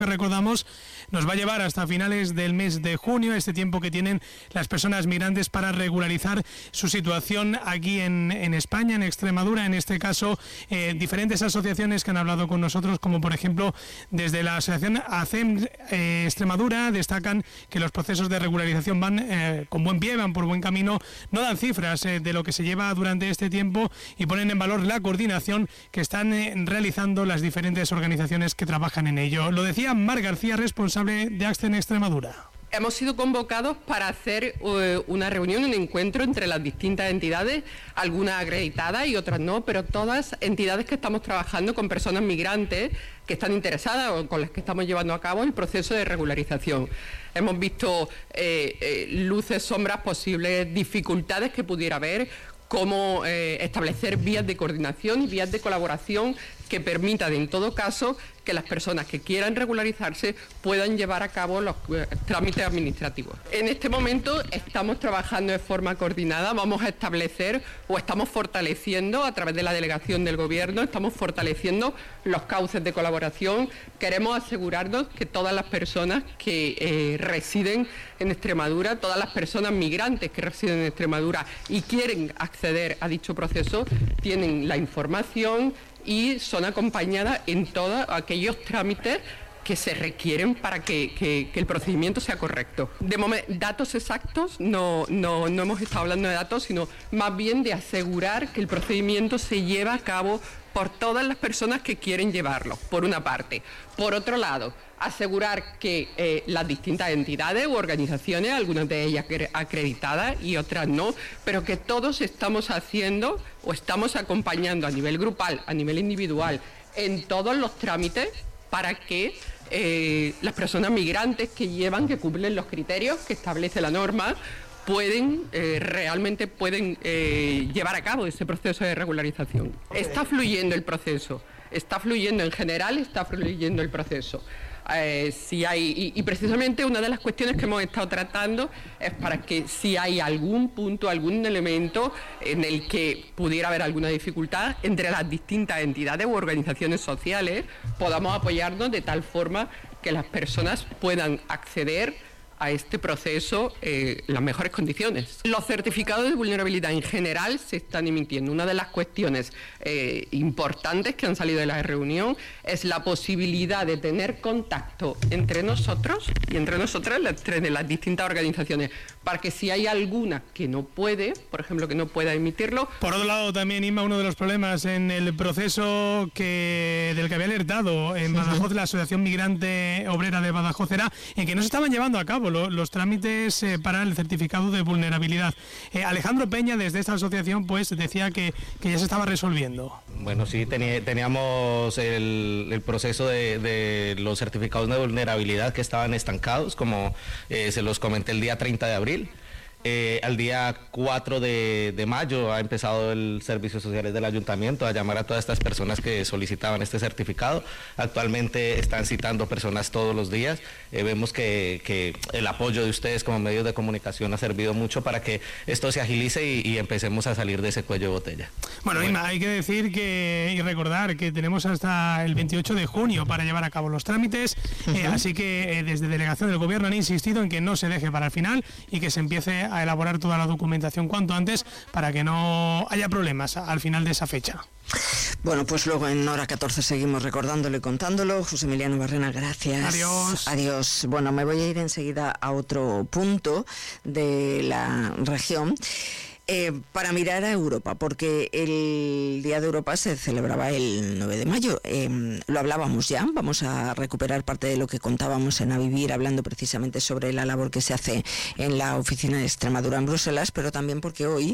Recordamos, nos va a llevar hasta finales del mes de junio, este tiempo que tienen las personas migrantes para regularizar su situación aquí en España, en Extremadura. En este caso, diferentes asociaciones que han hablado con nosotros, como por ejemplo desde la asociación ACEM Extremadura, destacan que los procesos de regularización van con buen pie, van por buen camino, no dan cifras de lo que se lleva durante este tiempo y ponen en valor la coordinación que están realizando las diferentes organizaciones que trabajan en ello. Lo decía Mar García, responsable de ACEM Extremadura. Hemos sido convocados para hacer una reunión, un encuentro entre las distintas entidades, algunas acreditadas y otras no, pero todas entidades que estamos trabajando con personas migrantes que están interesadas o con las que estamos llevando a cabo el proceso de regularización. Hemos visto luces, sombras, posibles dificultades que pudiera haber, cómo establecer vías de coordinación y vías de colaboración que permitan, en todo caso, que las personas que quieran regularizarse puedan llevar a cabo los trámites administrativos. En este momento estamos trabajando de forma coordinada, vamos a establecer o estamos fortaleciendo a través de la delegación del Gobierno, estamos fortaleciendo los cauces de colaboración. Queremos asegurarnos que todas las personas que residen en Extremadura, todas las personas migrantes que residen en Extremadura y quieren acceder a dicho proceso, tienen la información y son acompañadas en todos aquellos trámites que se requieren para que el procedimiento sea correcto. De momento, datos exactos, no hemos estado hablando de datos, sino más bien de asegurar que el procedimiento se lleva a cabo por todas las personas que quieren llevarlo, por una parte. Por otro lado, asegurar que las distintas entidades u organizaciones, algunas de ellas acreditadas y otras no, pero que todos estamos haciendo o estamos acompañando a nivel grupal, a nivel individual, en todos los trámites para que las personas migrantes que cumplen los criterios que establece la norma, realmente pueden llevar a cabo ese proceso de regularización. Está fluyendo el proceso, está fluyendo en general, está fluyendo el proceso. Y precisamente una de las cuestiones que hemos estado tratando es para que si hay algún punto, algún elemento en el que pudiera haber alguna dificultad entre las distintas entidades u organizaciones sociales, podamos apoyarnos de tal forma que las personas puedan acceder a este proceso en las mejores condiciones. Los certificados de vulnerabilidad en general se están emitiendo. Una de las cuestiones importantes que han salido de la reunión es la posibilidad de tener contacto entre nosotros y entre nosotras, entre las distintas organizaciones, para que si hay alguna que no puede, por ejemplo, que no pueda emitirlo. Por otro lado, también, Inma, uno de los problemas en el proceso del que había alertado en Badajoz la Asociación Migrante Obrera de Badajoz era en que no se estaban llevando a cabo los trámites para el certificado de vulnerabilidad. Alejandro Peña, desde esta asociación, pues decía que ya se estaba resolviendo. Bueno, sí, teníamos el proceso de los certificados de vulnerabilidad que estaban estancados, como se los comenté el día 30 de abril. Al día 4 de mayo ha empezado el Servicio Sociales del Ayuntamiento a llamar a todas estas personas que solicitaban este certificado. Actualmente están citando personas todos los días. Vemos que el apoyo de ustedes como medios de comunicación ha servido mucho para que esto se agilice y empecemos a salir de ese cuello de botella. Bueno, Inma, hay que decir y recordar que tenemos hasta el 28 de junio para llevar a cabo los trámites, así que desde Delegación del Gobierno han insistido en que no se deje para el final y que se empiece a elaborar toda la documentación cuanto antes para que no haya problemas al final de esa fecha. Bueno, pues luego en Hora 14 seguimos recordándolo y contándolo. José Emiliano Barrena, gracias. Adiós. Adiós. Bueno, me voy a ir enseguida a otro punto de la región. Para mirar a Europa, porque el Día de Europa se celebraba el 9 de mayo. Lo hablábamos ya, vamos a recuperar parte de lo que contábamos en A Vivir, hablando precisamente sobre la labor que se hace en la oficina de Extremadura en Bruselas, pero también porque hoy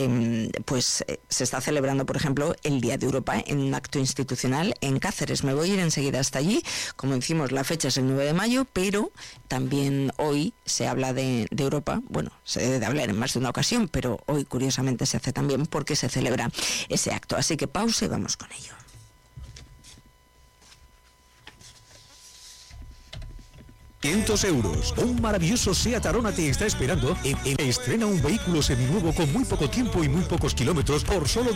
se está celebrando, por ejemplo, el Día de Europa en un acto institucional en Cáceres. Me voy a ir enseguida hasta allí. Como decimos, la fecha es el 9 de mayo, pero también hoy se habla de Europa. Bueno, se debe de hablar en más de una ocasión, pero hoy curiosamente se hace también porque se celebra ese acto. Así que pausa y vamos con ello. €. Un maravilloso SEAT Arona te está esperando. Estrena un vehículo seminuevo con muy poco tiempo y muy pocos kilómetros por solo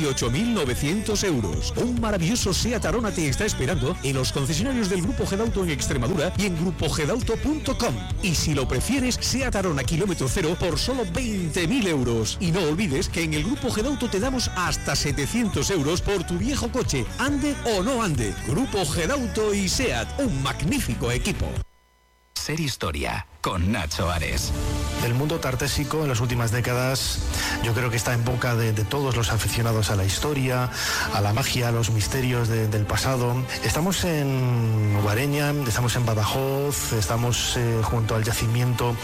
€18.900. Un maravilloso SEAT Arona te está esperando en los concesionarios del Grupo Gedauto en Extremadura y en grupogedauto.com. Y si lo prefieres, SEAT Arona kilómetro cero por solo €20.000. Y no olvides que en el Grupo Gedauto te damos hasta €700 por tu viejo coche, ande o no ande. Grupo Gedauto y SEAT, un magnífico equipo. Ser Historia, con Nacho Ares. El mundo tartésico en las últimas décadas yo creo que está en boca de todos los aficionados a la historia, a la magia, a los misterios del pasado. Estamos en Ubareña, estamos en Badajoz, estamos junto al yacimiento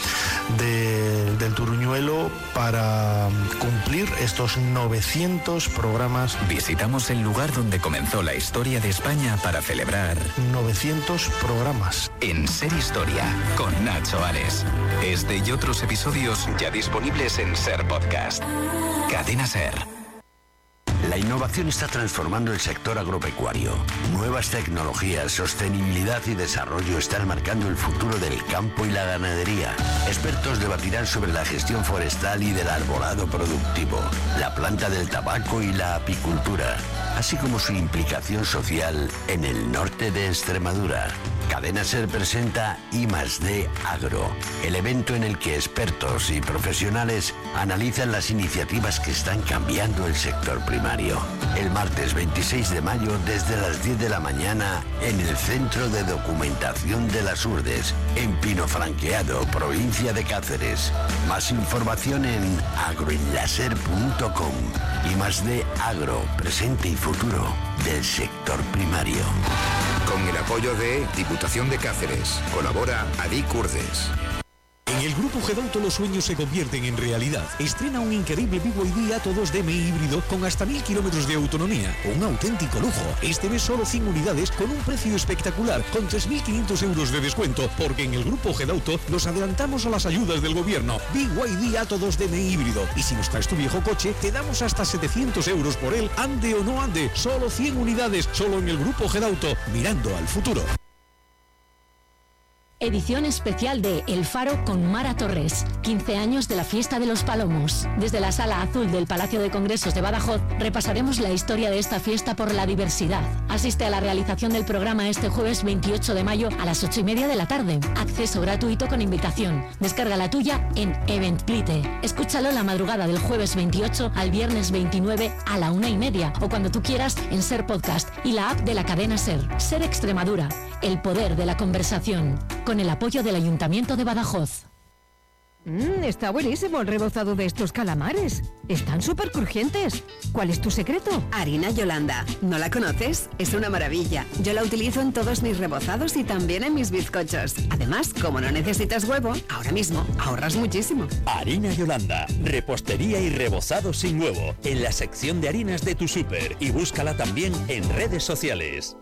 del Turuñuelo para cumplir estos 900 programas. Visitamos el lugar donde comenzó la historia de España para celebrar 900 programas. En Ser Historia, con Nacho Ares. Este y otros episodios ya disponibles en Ser Podcast. Cadena Ser. La innovación está transformando el sector agropecuario. Nuevas tecnologías, sostenibilidad y desarrollo están marcando el futuro del campo y la ganadería. Expertos debatirán sobre la gestión forestal y del arbolado productivo, la planta del tabaco y la apicultura, así como su implicación social en el norte de Extremadura. Cadena Ser presenta I+D Agro, el evento en el que expertos y profesionales analizan las iniciativas que están cambiando el sector primario. El martes 26 de mayo desde las 10 de la mañana en el Centro de Documentación de las Urdes, en Pinofranqueado, provincia de Cáceres. Más información en agroenlaser.com. I+D Agro, presente y futuro del sector primario. Con el apoyo de Diputación de Cáceres. Colabora Adic Urdes. En el Grupo Gedauto los sueños se convierten en realidad. Estrena un increíble BYD Atto 2DM híbrido con hasta 1000 kilómetros de autonomía. Un auténtico lujo. Este mes solo 100 unidades con un precio espectacular, con 3.500 euros de descuento, porque en el Grupo Gedauto nos adelantamos a las ayudas del gobierno. BYD Atto 2DM híbrido. Y si nos traes tu viejo coche, te damos hasta 700 euros por él, ande o no ande. Solo 100 unidades, solo en el Grupo Gedauto, mirando al futuro. Edición especial de El Faro con Mara Torres. 15 años de la Fiesta de los Palomos. Desde la Sala Azul del Palacio de Congresos de Badajoz repasaremos la historia de esta fiesta por la diversidad. Asiste a la realización del programa este jueves 28 de mayo a las 8:30 de la tarde. Acceso gratuito con invitación. Descarga la tuya en Eventplite. Escúchalo la madrugada del jueves 28 al viernes 29 a la 1:30 o cuando tú quieras en Ser Podcast y la app de la cadena Ser. Ser Extremadura. El poder de la conversación. Con el apoyo del Ayuntamiento de Badajoz. Está buenísimo el rebozado de estos calamares. Están súper crujientes. ¿Cuál es tu secreto? Harina Yolanda. ¿No la conoces? Es una maravilla. Yo la utilizo en todos mis rebozados y también en mis bizcochos. Además, como no necesitas huevo, ahora mismo ahorras muchísimo. Harina Yolanda. Repostería y rebozado sin huevo. En la sección de harinas de tu súper. Y búscala también en redes sociales.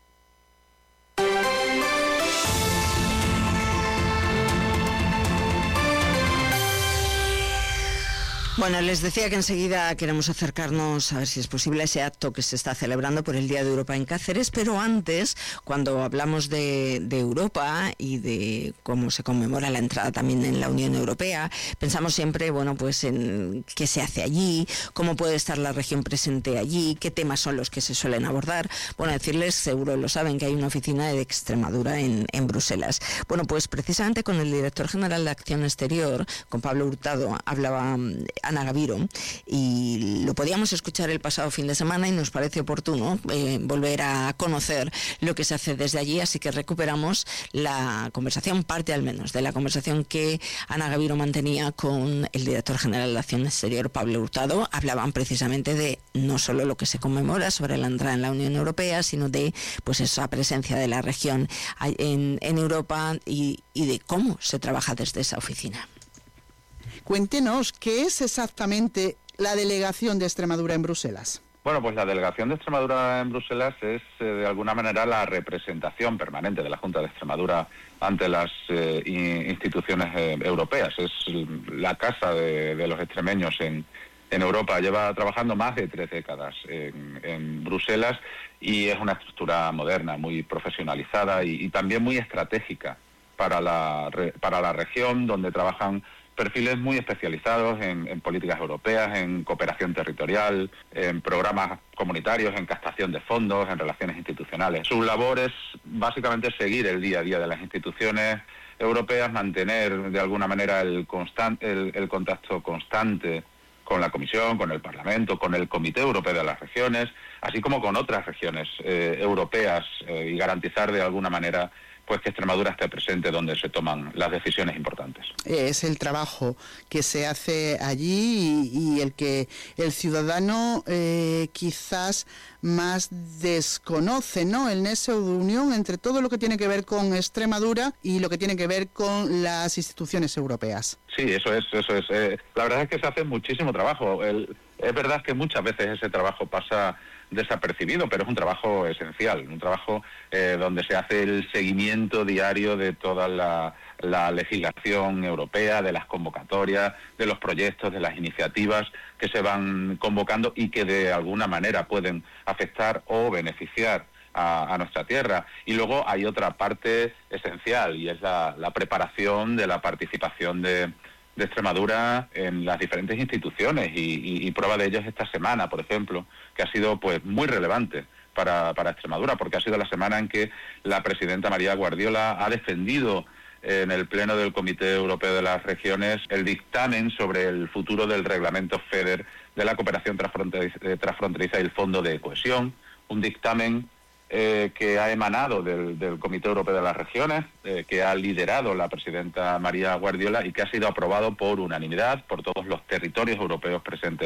Bueno, les decía que enseguida queremos acercarnos a ver si es posible ese acto que se está celebrando por el Día de Europa en Cáceres, pero antes, cuando hablamos de Europa y de cómo se conmemora la entrada también en la Unión Europea, pensamos siempre, bueno, pues en qué se hace allí, cómo puede estar la región presente allí, qué temas son los que se suelen abordar. Bueno, decirles, seguro lo saben, que hay una oficina de Extremadura en Bruselas. Bueno, pues precisamente con el director general de Acción Exterior, con Pablo Hurtado, hablaba Ana Gaviro, y lo podíamos escuchar el pasado fin de semana y nos parece oportuno volver a conocer lo que se hace desde allí, así que recuperamos la conversación, parte al menos de la conversación que Ana Gaviro mantenía con el director general de Acción Exterior, Pablo Hurtado. Hablaban precisamente de no solo lo que se conmemora sobre la entrada en la Unión Europea, sino de pues esa presencia de la región en Europa y de cómo se trabaja desde esa oficina. Cuéntenos, ¿qué es exactamente la delegación de Extremadura en Bruselas? Bueno, pues la delegación de Extremadura en Bruselas es de alguna manera la representación permanente de la Junta de Extremadura ante las instituciones europeas. Es la casa de los extremeños en Europa. Lleva trabajando más de 3 décadas en Bruselas y es una estructura moderna, muy profesionalizada y también muy estratégica para la región, donde trabajan perfiles muy especializados en políticas europeas, en cooperación territorial, en programas comunitarios, en captación de fondos, en relaciones institucionales. Su labor es básicamente seguir el día a día de las instituciones europeas, mantener de alguna manera el contacto constante con la Comisión, con el Parlamento, con el Comité Europeo de las Regiones, así como con otras regiones europeas, y garantizar de alguna manera pues que Extremadura esté presente donde se toman las decisiones importantes. Es el trabajo que se hace allí y el que el ciudadano quizás más desconoce, ¿no? El nexo de unión entre todo lo que tiene que ver con Extremadura y lo que tiene que ver con las instituciones europeas. Sí, eso es. La verdad es que se hace muchísimo trabajo. Es verdad que muchas veces ese trabajo pasa desapercibido, pero es un trabajo esencial, un trabajo donde se hace el seguimiento diario de toda la legislación europea, de las convocatorias, de los proyectos, de las iniciativas que se van convocando y que de alguna manera pueden afectar o beneficiar a nuestra tierra. Y luego hay otra parte esencial, y es la preparación de la participación de Extremadura en las diferentes instituciones, y prueba de ello es esta semana, por ejemplo, que ha sido pues muy relevante para Extremadura, porque ha sido la semana en que la presidenta María Guardiola ha defendido en el Pleno del Comité Europeo de las Regiones el dictamen sobre el futuro del reglamento FEDER de la cooperación transfronteriza y el Fondo de Cohesión, un dictamen que ha emanado del Comité Europeo de las Regiones, que ha liderado la presidenta María Guardiola y que ha sido aprobado por unanimidad por todos los territorios europeos presentes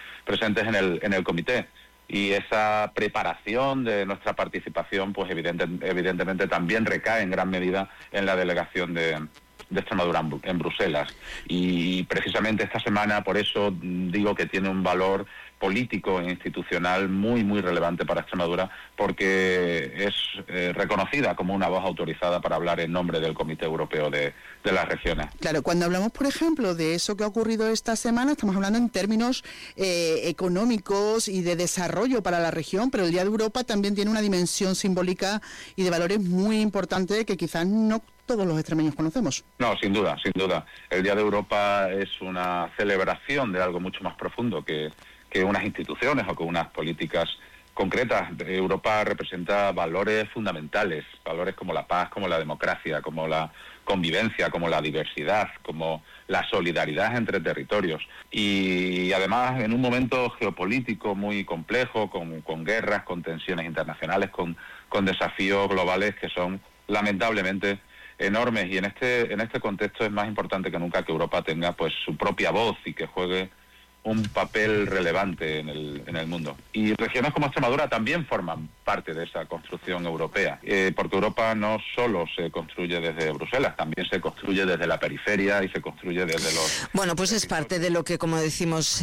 en el comité. Y esa preparación de nuestra participación, pues evidentemente también recae en gran medida en la delegación de Extremadura en Bruselas. Y precisamente esta semana, por eso digo que tiene un valor político e institucional muy relevante para Extremadura, porque es reconocida como una voz autorizada para hablar en nombre del Comité Europeo de las Regiones. Claro, cuando hablamos, por ejemplo, de eso que ha ocurrido esta semana, estamos hablando en términos económicos y de desarrollo para la región, pero el Día de Europa también tiene una dimensión simbólica y de valores muy importante que quizás no todos los extremeños conocemos. No, sin duda. El Día de Europa es una celebración de algo mucho más profundo que unas instituciones o que unas políticas concretas. Europa representa valores fundamentales, valores como la paz, como la democracia, como la convivencia, como la diversidad, como la solidaridad entre territorios. Y además en un momento geopolítico muy complejo, con guerras, con tensiones internacionales, con desafíos globales que son lamentablemente enormes. Y en este contexto es más importante que nunca que Europa tenga pues su propia voz y que juegue un papel relevante en el mundo. Y regiones como Extremadura también forman parte de esa construcción europea, porque Europa no solo se construye desde Bruselas, también se construye desde la periferia y se construye desde los... Bueno, pues es parte de lo que, como decimos,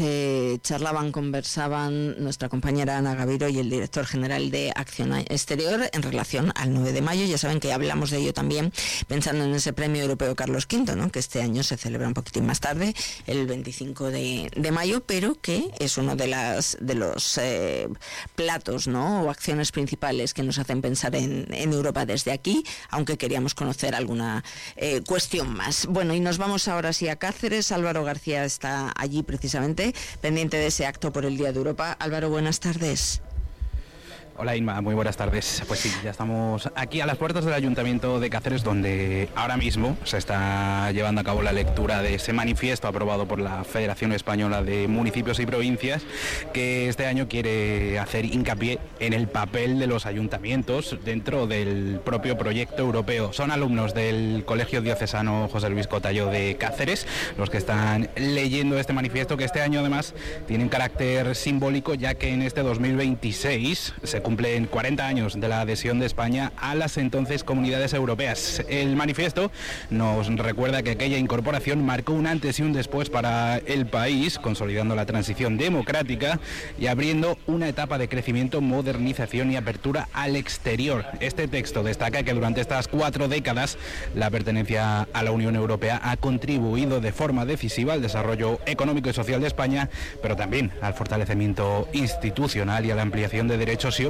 conversaban nuestra compañera Ana Gaviro y el director general de Acción Exterior en relación al 9 de mayo. Ya saben que hablamos de ello también pensando en ese premio europeo Carlos V, ¿no?, que este año se celebra un poquitín más tarde, el 25 de mayo, pero que es uno de los platos, ¿no?, o acciones principales que nos hacen pensar en Europa desde aquí, aunque queríamos conocer alguna cuestión más. Bueno, y nos vamos ahora sí a Cáceres. Álvaro García está allí precisamente, pendiente de ese acto por el Día de Europa. Álvaro, buenas tardes. Hola Inma, muy buenas tardes. Pues sí, ya estamos aquí a las puertas del Ayuntamiento de Cáceres, donde ahora mismo se está llevando a cabo la lectura de ese manifiesto aprobado por la Federación Española de Municipios y Provincias, que este año quiere hacer hincapié en el papel de los ayuntamientos dentro del propio proyecto europeo. Son alumnos del Colegio Diocesano José Luis Cotallo de Cáceres los que están leyendo este manifiesto, que este año además tiene un carácter simbólico, ya que en este 2026 se cumplen 40 años de la adhesión de España a las entonces comunidades europeas. El manifiesto nos recuerda que aquella incorporación marcó un antes y un después para el país, consolidando la transición democrática y abriendo una etapa de crecimiento, modernización y apertura al exterior. Este texto destaca que durante estas 4 décadas la pertenencia a la Unión Europea ha contribuido de forma decisiva al desarrollo económico y social de España, pero también al fortalecimiento institucional y a la ampliación de derechos y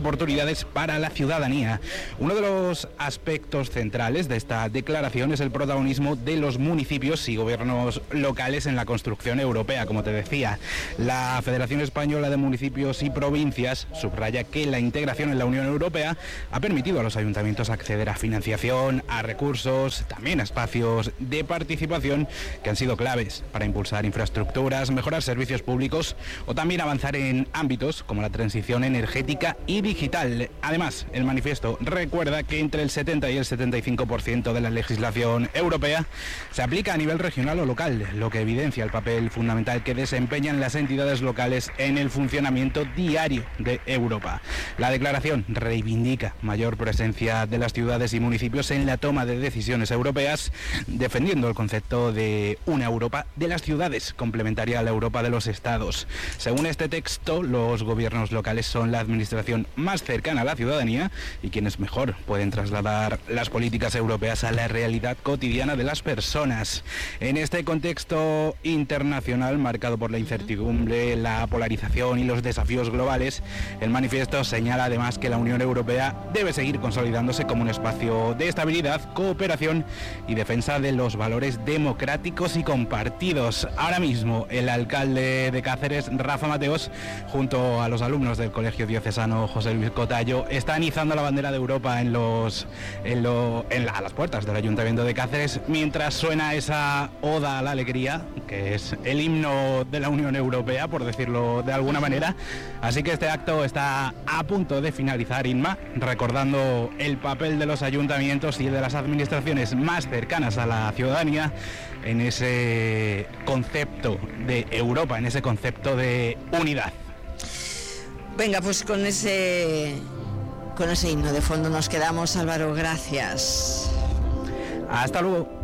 oportunidades para la ciudadanía. Uno de los aspectos centrales de esta declaración es el protagonismo de los municipios y gobiernos locales en la construcción europea. Como te decía, la Federación Española de Municipios y Provincias subraya que la integración en la Unión Europea ha permitido a los ayuntamientos acceder a financiación, a recursos, también a espacios de participación que han sido claves para impulsar infraestructuras, mejorar servicios públicos o también avanzar en ámbitos como la transición energética y digital. Además, el manifiesto recuerda que entre el 70 y el 75% de la legislación europea se aplica a nivel regional o local, lo que evidencia el papel fundamental que desempeñan las entidades locales en el funcionamiento diario de Europa. La declaración reivindica mayor presencia de las ciudades y municipios en la toma de decisiones europeas, defendiendo el concepto de una Europa de las ciudades, complementaria a la Europa de los Estados. Según este texto, los gobiernos locales son la administración más cercana a la ciudadanía y quienes mejor pueden trasladar las políticas europeas a la realidad cotidiana de las personas. En este contexto internacional marcado por la incertidumbre, la polarización y los desafíos globales, el manifiesto señala además que la Unión Europea debe seguir consolidándose como un espacio de estabilidad, cooperación y defensa de los valores democráticos y compartidos. Ahora mismo, el alcalde de Cáceres, Rafa Mateos, junto a los alumnos del Colegio Diocesano José Luis Cotallo, están izando la bandera de Europa a las puertas del Ayuntamiento de Cáceres, mientras suena esa oda a la alegría, que es el himno de la Unión Europea, por decirlo de alguna manera. Así que este acto está a punto de finalizar, Inma, recordando el papel de los ayuntamientos y de las administraciones más cercanas a la ciudadanía en ese concepto de Europa, en ese concepto de unidad. Venga, pues con ese himno de fondo nos quedamos, Álvaro, gracias. Hasta luego.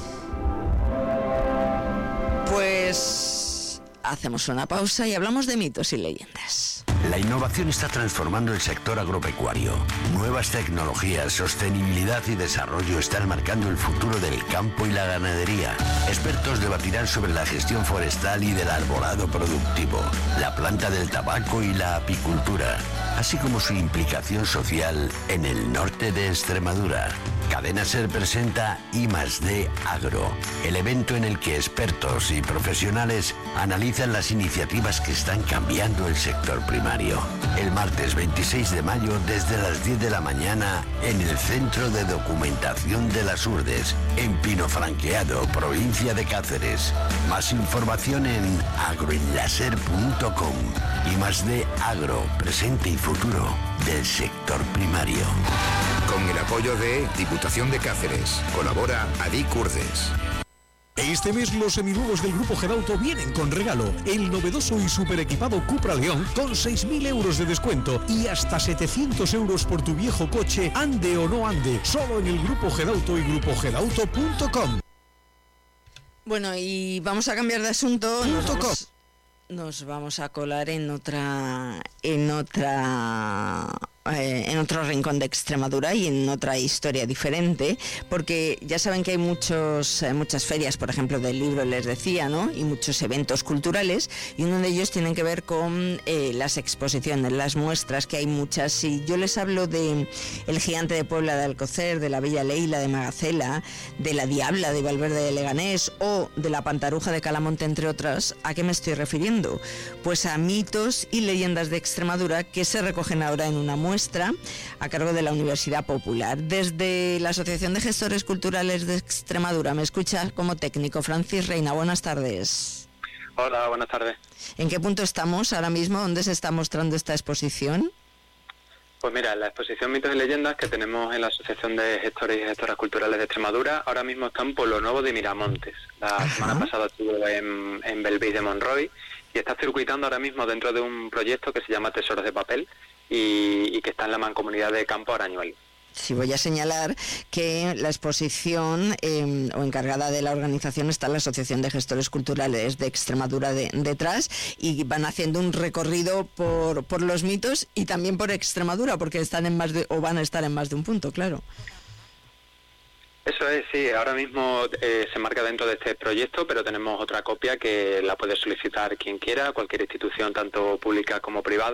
Pues hacemos una pausa y hablamos de mitos y leyendas. La innovación está transformando el sector agropecuario. Nuevas tecnologías, sostenibilidad y desarrollo están marcando el futuro del campo y la ganadería. Expertos debatirán sobre la gestión forestal y del arbolado productivo, la planta del tabaco y la apicultura, así como su implicación social en el norte de Extremadura. Cadena SER presenta I+D Agro, el evento en el que expertos y profesionales analizan las iniciativas que están cambiando el sector primario. El martes 26 de mayo desde las 10 de la mañana en el Centro de Documentación de las Urdes, en Pinofranqueado, provincia de Cáceres. Más información en agroenlaser.com. I+D Agro, presente y futuro del sector primario. Con el apoyo de Diputación de Cáceres. Colabora Adic Urdes. Este mes los seminuevos del Grupo Gedauto vienen con regalo. El novedoso y super equipado Cupra León con 6.000 euros de descuento y hasta 700 euros por tu viejo coche, ande o no ande. Solo en el Grupo Gedauto y grupogedauto.com. Bueno, y vamos a cambiar de asunto. Nos vamos a colar en otro rincón de Extremadura y en otra historia diferente, porque ya saben que hay muchas ferias, por ejemplo, del libro, les decía, ¿no? Y muchos eventos culturales, y uno de ellos tiene que ver con las exposiciones, las muestras, que hay muchas. Y yo les hablo de El Gigante de Puebla de Alcocer, de la Bella Leila de Magacela, de La Diabla de Valverde de Leganés o de La Pantaruja de Calamonte, entre otras. ¿A qué me estoy refiriendo? Pues a mitos y leyendas de Extremadura que se recogen ahora en una muestra a cargo de la Universidad Popular. Desde la Asociación de Gestores Culturales de Extremadura me escucha como técnico Francis Reina. Buenas tardes. Hola, buenas tardes. ¿En qué punto estamos ahora mismo? ¿Dónde se está mostrando esta exposición? Pues mira, la exposición Mitos y Leyendas que tenemos en la Asociación de Gestores y Gestoras Culturales de Extremadura ahora mismo está en Pueblo Nuevo de Miramontes. La semana pasada estuvo en Belvís de Monroy y está circuitando ahora mismo dentro de un proyecto que se llama Tesoros de Papel y que está en la mancomunidad de Campo Arañuelo. Sí, voy a señalar que la exposición o encargada de la organización está la Asociación de Gestores Culturales de Extremadura detrás, y van haciendo un recorrido por los mitos y también por Extremadura, porque están van a estar en más de un punto, claro. Eso es, sí, ahora mismo se marca dentro de este proyecto, pero tenemos otra copia que la puede solicitar quien quiera, cualquier institución, tanto pública como privada,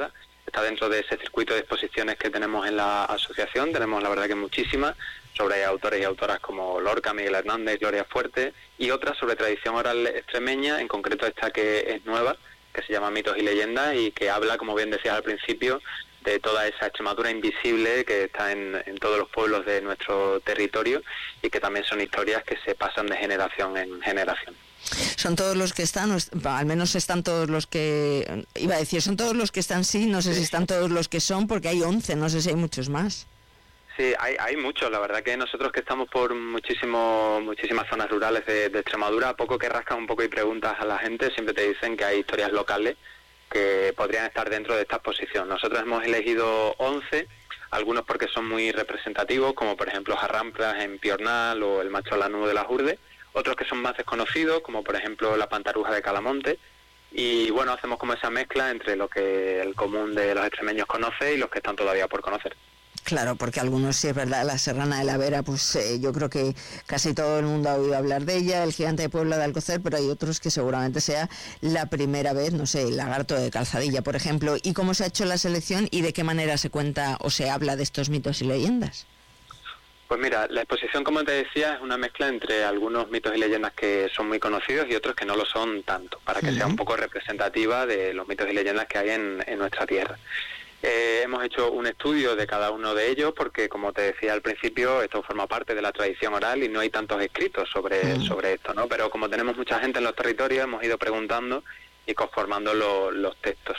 está dentro de ese circuito de exposiciones que tenemos en la asociación. Tenemos la verdad que muchísimas, sobre autores y autoras como Lorca, Miguel Hernández, Gloria Fuerte, y otras sobre tradición oral extremeña, en concreto esta que es nueva, que se llama Mitos y Leyendas, y que habla, como bien decías al principio, de toda esa Extremadura invisible que está en todos los pueblos de nuestro territorio, y que también son historias que se pasan de generación en generación. Son todos los que están, al menos están todos los que... Iba a decir, son todos los que están, sí, no sé si están todos los que son, porque hay 11, no sé si hay muchos más. Sí, hay muchos. La verdad que nosotros que estamos por muchísimas zonas rurales de Extremadura, a poco que rascas un poco y preguntas a la gente, siempre te dicen que hay historias locales que podrían estar dentro de esta exposición. Nosotros hemos elegido 11, algunos porque son muy representativos, como por ejemplo Jarramplas en Piornal o el macho lanudo de las Urdes, otros que son más desconocidos, como por ejemplo la pantaruja de Calamonte, y bueno, hacemos como esa mezcla entre lo que el común de los extremeños conoce y los que están todavía por conocer. Claro, porque algunos, sí es verdad, la Serrana de la Vera, pues yo creo que casi todo el mundo ha oído hablar de ella, el Gigante de Puebla de Alcocer, pero hay otros que seguramente sea la primera vez, no sé, el Lagarto de Calzadilla, por ejemplo. ¿Y cómo se ha hecho la selección y de qué manera se cuenta o se habla de estos mitos y leyendas? Pues mira, la exposición, como te decía, es una mezcla entre algunos mitos y leyendas que son muy conocidos y otros que no lo son tanto, para que sea un poco representativa de los mitos y leyendas que hay en nuestra tierra. Hemos hecho un estudio de cada uno de ellos porque, como te decía al principio, esto forma parte de la tradición oral y no hay tantos escritos sobre esto, ¿no? Pero como tenemos mucha gente en los territorios, hemos ido preguntando y conformando los textos.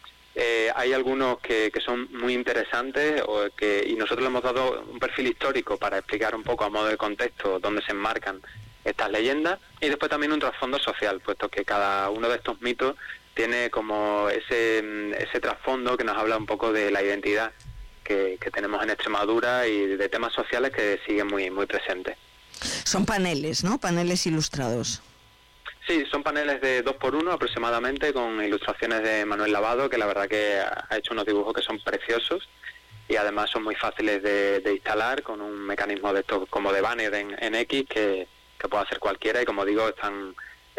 Hay algunos que son muy interesantes y nosotros le hemos dado un perfil histórico para explicar un poco a modo de contexto dónde se enmarcan estas leyendas, y después también un trasfondo social, puesto que cada uno de estos mitos tiene como ese trasfondo que nos habla un poco de la identidad que tenemos en Extremadura y de temas sociales que siguen muy presentes. Son paneles, ¿no? Paneles ilustrados. Sí, son paneles de 2x1 aproximadamente, con ilustraciones de Manuel Lavado, que la verdad que ha hecho unos dibujos que son preciosos y además son muy fáciles de instalar, con un mecanismo de esto como de banner en X que puede hacer cualquiera, y como digo, están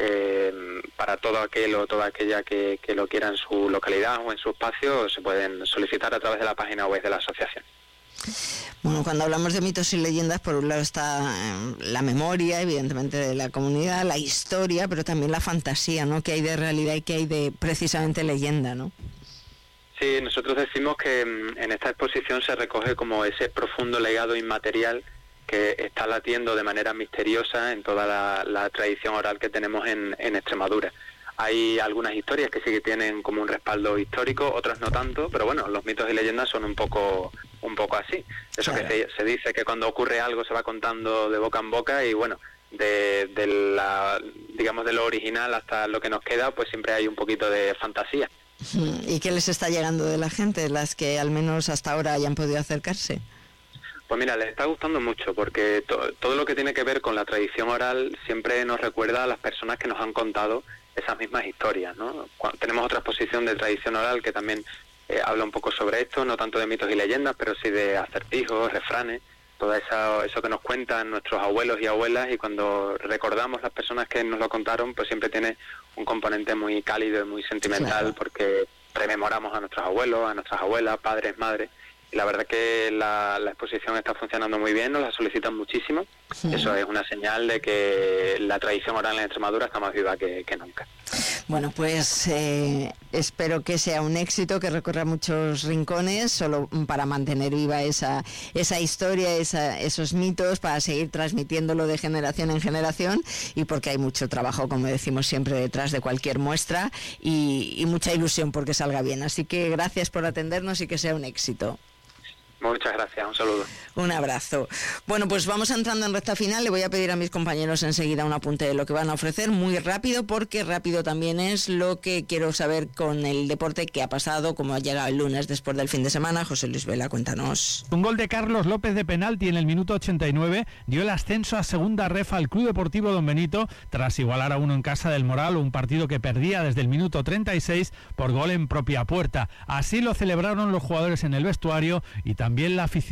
para todo aquel o toda aquella que lo quiera en su localidad o en su espacio. Se pueden solicitar a través de la página web de la asociación. Bueno, cuando hablamos de mitos y leyendas, por un lado está la memoria, evidentemente, de la comunidad, la historia, pero también la fantasía, ¿no? Que hay de realidad y que hay de, precisamente, leyenda, ¿no? Sí, nosotros decimos que en esta exposición se recoge como ese profundo legado inmaterial que está latiendo de manera misteriosa en toda la tradición oral que tenemos en Extremadura. Hay algunas historias que sí que tienen como un respaldo histórico, otras no tanto, pero bueno, los mitos y leyendas son un poco así. Eso, claro, que se dice que cuando ocurre algo se va contando de boca en boca, y bueno, digamos de lo original hasta lo que nos queda, pues siempre hay un poquito de fantasía. ¿Y qué les está llegando de la gente, las que al menos hasta ahora hayan podido acercarse? Pues mira, les está gustando mucho, porque todo lo que tiene que ver con la tradición oral siempre nos recuerda a las personas que nos han contado esas mismas historias, ¿no? Tenemos otra exposición de tradición oral que también habla un poco sobre esto, no tanto de mitos y leyendas, pero sí de acertijos, refranes, todo eso que nos cuentan nuestros abuelos y abuelas, y cuando recordamos las personas que nos lo contaron, pues siempre tiene un componente muy cálido y muy sentimental, claro, porque rememoramos a nuestros abuelos, a nuestras abuelas, padres, madres. Y la verdad que la exposición está funcionando muy bien, nos la solicitan muchísimo. Sí. Eso es una señal de que la tradición oral en Extremadura está más viva que nunca. Bueno, pues espero que sea un éxito, que recorra muchos rincones, solo para mantener viva esa historia, esos mitos, para seguir transmitiéndolo de generación en generación, y porque hay mucho trabajo, como decimos siempre, detrás de cualquier muestra, y mucha ilusión porque salga bien. Así que gracias por atendernos y que sea un éxito. Muchas gracias, un saludo. Un abrazo. Bueno, pues vamos entrando en recta final. Le voy a pedir a mis compañeros enseguida un apunte de lo que van a ofrecer, muy rápido, porque rápido también es lo que quiero saber con el deporte que ha pasado, como ha llegado el lunes después del fin de semana. José Luis Vela, cuéntanos. Un gol de Carlos López de penalti en el minuto 89 dio el ascenso a segunda ref al Club Deportivo Don Benito, tras igualar a 1 en casa del Moral, un partido que perdía desde el minuto 36 por gol en propia puerta. Así lo celebraron los jugadores en el vestuario y también la afición